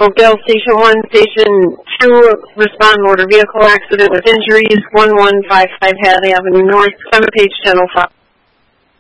Oakdale Station 1, Station 2, respond motor vehicle accident with injuries, 1155 Hadley Avenue North, Clement Page, Channel 5.